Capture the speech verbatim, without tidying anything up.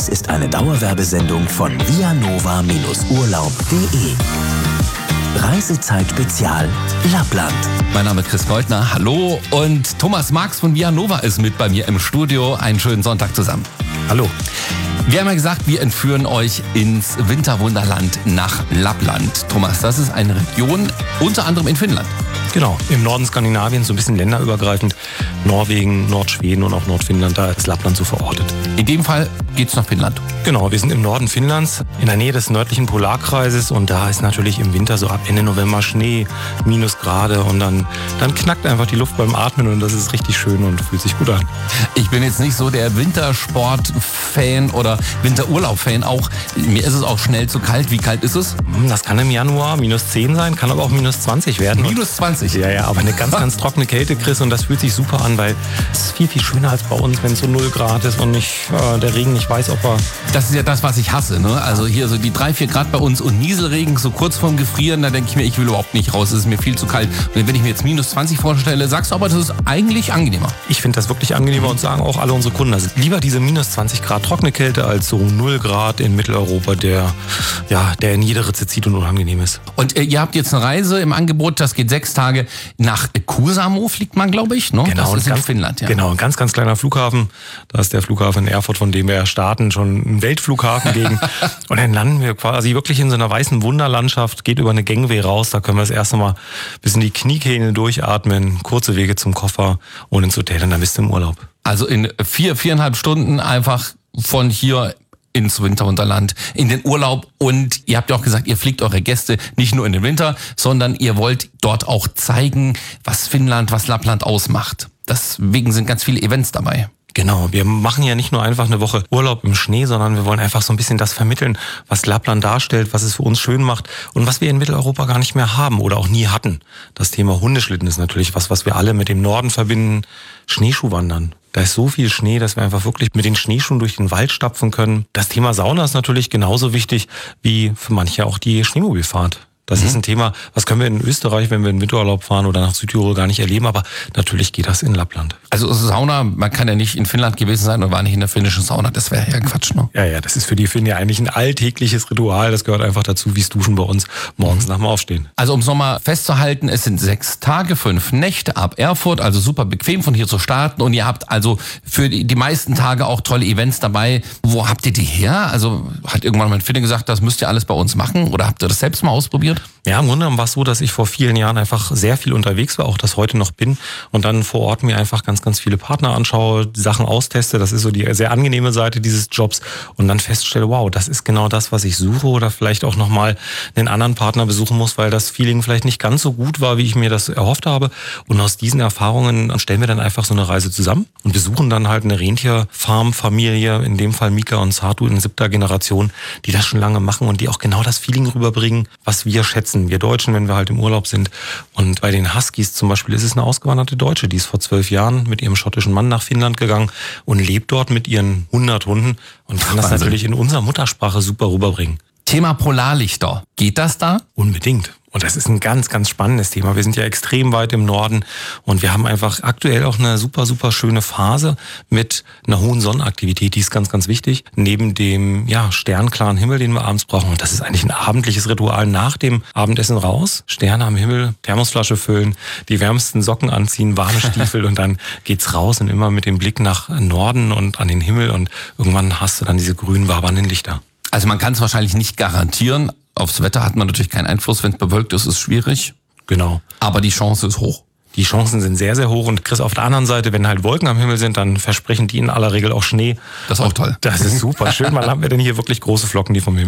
Dies ist eine Dauerwerbesendung von vianova Urlaub punkt de. Reisezeit Spezial Lappland. Mein Name ist Chris Goldner, hallo, und Thomas Marx von vianova ist mit bei mir im Studio. Einen schönen Sonntag zusammen. Hallo. Wir haben ja gesagt, wir entführen euch ins Winterwunderland nach Lappland. Thomas, das ist eine Region, unter anderem in Finnland. Genau, im Norden Skandinaviens, so ein bisschen länderübergreifend. Norwegen, Nordschweden und auch Nordfinnland, da ist Lappland so verortet. In dem Fall geht's nach Finnland. Genau, wir sind im Norden Finnlands, in der Nähe des nördlichen Polarkreises, und da ist natürlich im Winter so ab Ende November Schnee, Minusgrade, und dann, dann knackt einfach die Luft beim Atmen und das ist richtig schön und fühlt sich gut an. Ich bin jetzt nicht so der Wintersport-Fan oder Winterurlaub-Fan auch. Mir ist es auch schnell zu kalt. Wie kalt ist es? Das kann im Januar minus zehn sein, kann aber auch minus zwanzig werden. Minus zwanzig? Ja, ja, aber eine ganz, ganz trockene Kälte, Chris, und das fühlt sich super an, weil es ist viel, viel schöner als bei uns, wenn es so null Grad ist und nicht, äh, der Regen nicht weiß, ob er... Das ist ja das, was ich hasse, ne? Also hier so die drei, vier Grad bei uns und Nieselregen so kurz vorm Gefrieren, da denke ich mir, ich will überhaupt nicht raus, es ist mir viel zu kalt. Und wenn ich mir jetzt minus zwanzig vorstelle, sagst du aber, das ist eigentlich angenehmer. Ich finde das wirklich angenehmer und sagen auch alle unsere Kunden, also lieber diese minus zwanzig Grad trockene Kälte als so null Grad in Mitteleuropa, der, ja, der in jede Ritze zieht und unangenehm ist. Und äh, ihr habt jetzt eine Reise im Angebot, das geht sechs Tage nach Kuusamo, fliegt man, glaube ich, ne? Genau, das ist in ganz, Finnland, ja. Genau, ein ganz, ganz kleiner Flughafen. Da ist der Flughafen in Erfurt, von dem wir starten, schon ein Weltflughafen gegen. Und dann landen wir quasi wirklich in so einer weißen Wunderlandschaft, geht über eine Gangway raus, da können wir das erste Mal bis in die Kniekehlen durchatmen, kurze Wege zum Koffer und ins Hotel, und dann bist du im Urlaub. Also in vier, viereinhalb Stunden einfach von hier ins Winterwunderland, in den Urlaub. Und ihr habt ja auch gesagt, ihr fliegt eure Gäste nicht nur in den Winter, sondern ihr wollt dort auch zeigen, was Finnland, was Lappland ausmacht. Deswegen sind ganz viele Events dabei. Genau, wir machen ja nicht nur einfach eine Woche Urlaub im Schnee, sondern wir wollen einfach so ein bisschen das vermitteln, was Lappland darstellt, was es für uns schön macht und was wir in Mitteleuropa gar nicht mehr haben oder auch nie hatten. Das Thema Hundeschlitten ist natürlich was, was wir alle mit dem Norden verbinden. Schneeschuhwandern. Da ist so viel Schnee, dass wir einfach wirklich mit den Schneeschuhen durch den Wald stapfen können. Das Thema Sauna ist natürlich genauso wichtig wie für manche auch die Schneemobilfahrt. Das mhm. ist ein Thema, was können wir in Österreich, wenn wir in Winterurlaub fahren oder nach Südtirol, gar nicht erleben, aber natürlich geht das in Lappland. Also Sauna, man kann ja nicht in Finnland gewesen sein und war nicht in der finnischen Sauna, das wäre ja Quatsch, ne? Ja, ja, das ist für die Finnen ja eigentlich ein alltägliches Ritual, das gehört einfach dazu, wie es Duschen bei uns morgens nach dem Aufstehen. Also um es nochmal festzuhalten, es sind sechs Tage, fünf Nächte ab Erfurt, also super bequem von hier zu starten, und ihr habt also für die, die meisten Tage auch tolle Events dabei. Wo habt ihr die her? Also hat irgendwann mein Finne gesagt, das müsst ihr alles bei uns machen, oder habt ihr das selbst mal ausprobiert? Ja, im Grunde genommen war es so, dass ich vor vielen Jahren einfach sehr viel unterwegs war, auch das heute noch bin, und dann vor Ort mir einfach ganz, ganz viele Partner anschaue, Sachen austeste. Das ist so die sehr angenehme Seite dieses Jobs, und dann feststelle, wow, das ist genau das, was ich suche, oder vielleicht auch nochmal einen anderen Partner besuchen muss, weil das Feeling vielleicht nicht ganz so gut war, wie ich mir das erhofft habe. Und aus diesen Erfahrungen stellen wir dann einfach so eine Reise zusammen und besuchen dann halt eine Rentierfarmfamilie, in dem Fall Mika und Satu in siebter Generation, die das schon lange machen und die auch genau das Feeling rüberbringen, was wir schätzen. Wir Deutschen, wenn wir halt im Urlaub sind. Und bei den Huskies zum Beispiel ist es eine ausgewanderte Deutsche, die ist vor zwölf Jahren mit ihrem schottischen Mann nach Finnland gegangen und lebt dort mit ihren hundert Hunden und kann das Wahnsinn. natürlich in unserer Muttersprache super rüberbringen. Thema Polarlichter. Geht das da? Unbedingt. Und das ist ein ganz, ganz spannendes Thema. Wir sind ja extrem weit im Norden und wir haben einfach aktuell auch eine super, super schöne Phase mit einer hohen Sonnenaktivität. Die ist ganz, ganz wichtig. Neben dem, ja, sternklaren Himmel, den wir abends brauchen. Und das ist eigentlich ein abendliches Ritual nach dem Abendessen raus. Sterne am Himmel, Thermosflasche füllen, die wärmsten Socken anziehen, warme Stiefel und dann geht's raus und immer mit dem Blick nach Norden und an den Himmel, und irgendwann hast du dann diese grün wabernden Lichter. Also man kann es wahrscheinlich nicht garantieren. Aufs Wetter hat man natürlich keinen Einfluss. Wenn es bewölkt ist, ist es schwierig. Genau. Aber die Chance ist hoch. Die Chancen sind sehr, sehr hoch. Und Chris, auf der anderen Seite, wenn halt Wolken am Himmel sind, dann versprechen die in aller Regel auch Schnee. Das ist auch toll. Das ist super schön. Wann haben wir denn hier wirklich große Flocken, die vom Himmel